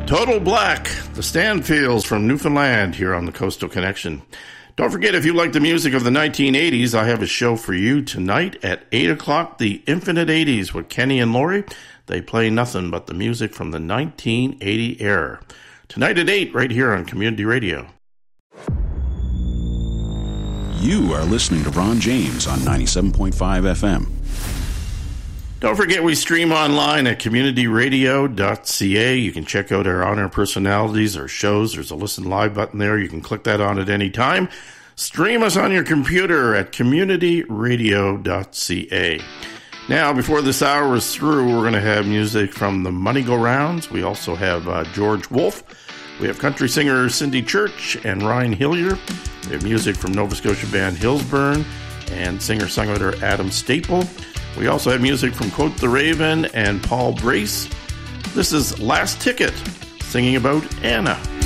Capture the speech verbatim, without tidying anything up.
Total Black, the Stanfields from Newfoundland here on the Coastal Connection. Don't forget, if you like the music of the nineteen eighties, I have a show for you tonight at eight o'clock, The Infinite eighties with Kenny and Lori. They play nothing but the music from the nineteen eighty era. Tonight at eight, right here on Community Radio. You are listening to Ron James on ninety-seven point five F M. Don't forget, we stream online at community radio dot c a. You can check out our on-air personalities, our shows. There's a listen live button there. You can click that on at any time. Stream us on your computer at community radio dot c a. Now, before this hour is through, we're going to have music from the Money Go Rounds. We also have uh, George Wolfe. We have country singer Cindy Church and Ryan Hillier. We have music from Nova Scotia band Hillsburn and singer-songwriter Adam Staple. We also have music from Quote the Raven and Paul Brace. This is Last Ticket, singing about Anna.